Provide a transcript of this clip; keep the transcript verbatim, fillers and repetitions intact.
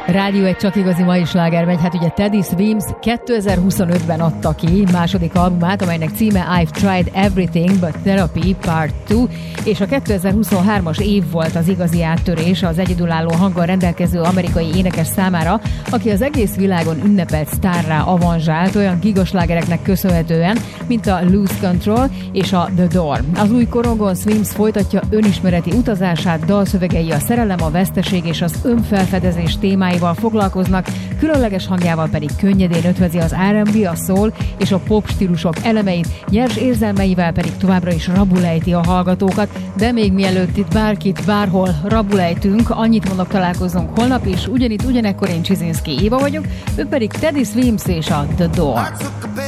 Rádió egy csak igazi mai sláger megy. Hát ugye Teddy Swims kétezer-huszonötben adta ki második albumát, amelynek címe I've Tried Everything But Therapy Part kettő, és a kétezer-huszonhármas év volt az igazi áttörés az egyedülálló hanggal rendelkező amerikai énekes számára, aki az egész világon ünnepelt sztárrá avanzsált olyan gigaslágereknek köszönhetően, mint a Lose Control és a The Door. Az új korongon Swims folytatja önismereti utazását, dalszövegei a szerelem, a veszteség és az önfelfedezés témáival foglalkoznak, különleges hangjával pedig könnyedén ötvezi az er and bé, a soul és a pop stílusok elemeit, nyers érzelmeivel pedig továbbra is rabulejti a hallgatókat, de még mielőtt itt bárkit, bárhol rabulejtünk, annyit mondok, találkozunk holnap is, ugyanitt, ugyanekkor. Én Csizinszki Éva vagyok, ő pedig Teddy Swims és a The Door.